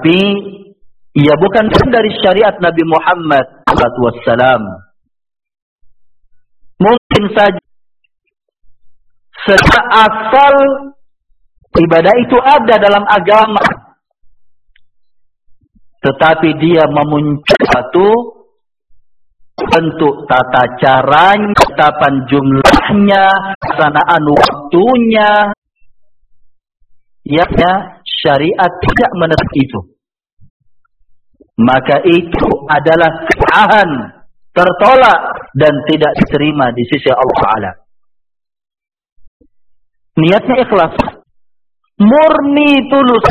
Tapi ia bukan dari syariat Nabi Muhammad SAW. Mungkin saja secara asal ibadah itu ada dalam agama, tetapi dia memuncul satu bentuk tata caranya, kapan jumlahnya, pelaksanaan waktunya, ya syariat tidak menetapkan itu. Maka itu adalah kesalahan, tertolak dan tidak diterima di sisi Allah Ta'ala. Niatnya ikhlas, murni tulus,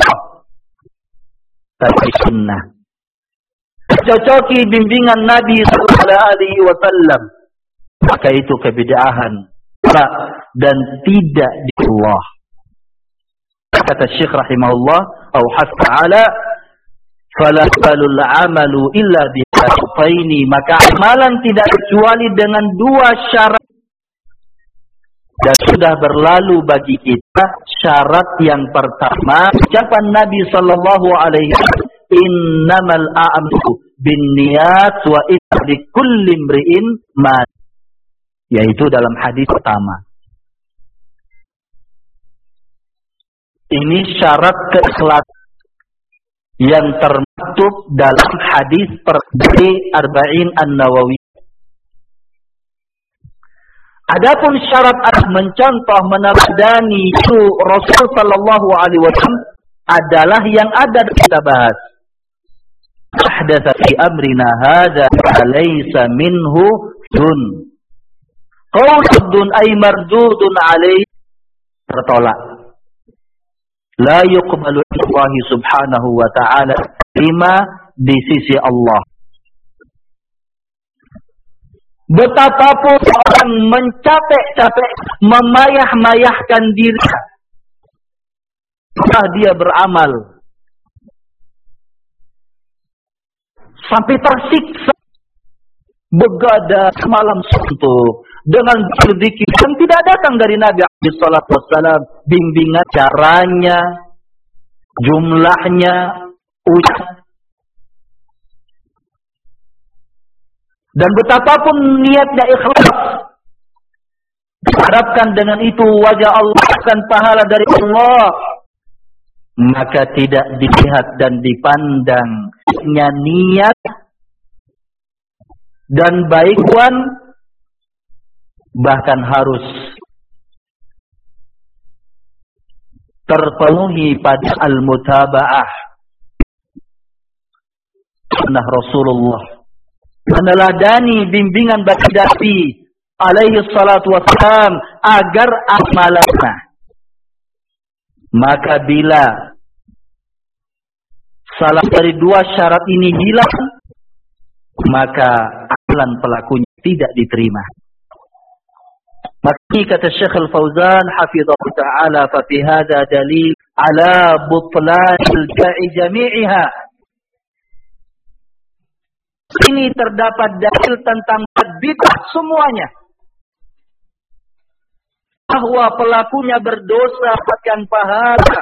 tapi sunnah, cocoki bimbingan Nabi sallallahu alaihi wasallam, maka itu kebid'ahan dan tidak di Allah. Kata Syekh rahimahullah au hasala fala balul amalu illa bi syartaini, maka amalan tidak kecuali dengan dua syarat. Dan sudah berlalu bagi kita syarat yang pertama, ucapan Nabi sallallahu alaihi wasallam, innamal a'malu binniyat wa inna likulli imri'in ma, yaitu dalam hadis pertama. Ini syarat keikhlasan yang termaktub dalam hadis dari Arba'in An-Nawawi. Adapun syarat mencontoh, meneladani itu Rasul sallallahu alaihi wasallam adalah yang ada kita bahas. Ahdatsa fi amrina hadza laysa minhu dun. Qaulun ay mardudun alaihi, tertolak. La yuqbalu Allah subhanahu wa ta'ala lima di sisi Allah. Betapapun orang mencapek-capek, memayah-mayahkan diri, setelah dia beramal sampai tersiksa, begadang malam suntuk dengan berzikir yang tidak datang dari Nabi sallallahu alaihi wasallam, bimbingan caranya, jumlahnya, ucapan. Dan betapapun niatnya ikhlas, diharapkan dengan itu wajah Allah dan pahala dari Allah, maka tidak dilihat dan dipandang niat dan baikwan, bahkan harus terpenuhi pada al-mutaba'ah sunnah Rasulullah, meneladani bimbingan bagi Nabi alaihi salatu wassalam agar amalannya. Maka bila salah dari dua syarat ini hilang, maka amalan pelakunya tidak diterima. Maka kata Syekh Al-Fauzan hafizahullah ta'ala, fa fi hadza dalil ala butlanil ba'i jami'iha. Ini terdapat dalil tentang bid'ah semuanya, bahwa pelakunya berdosa akan pahala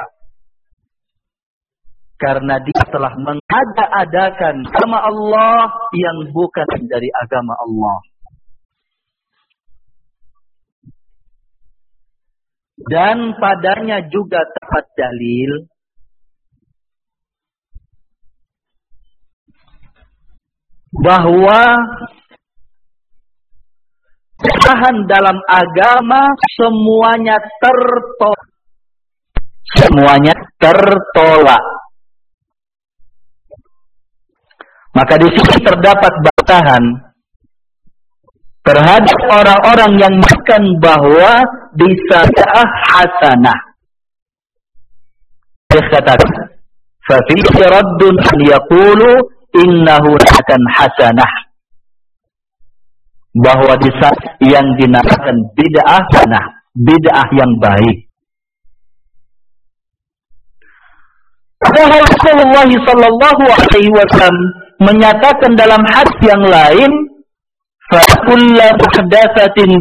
karena dia telah mengada-adakan agama Allah yang bukan dari agama Allah. Dan padanya juga terdapat dalil bahwa kesalahan dalam agama semuanya tertolak. Semuanya tertolak. Maka di sini terdapat bantahan terhadap orang-orang yang mengatakan bahwa bisada'ah hasanah. Dia katakan, fa fi raddun an yaqulu innahu akan hasanah, bahwa di saat yang dinamakan bid'ah hasanah, bid'ah yang baik. Rasulullah sallallahu alaihi wasallam menyatakan dalam hadis yang lain, fa kullu muhdatsatin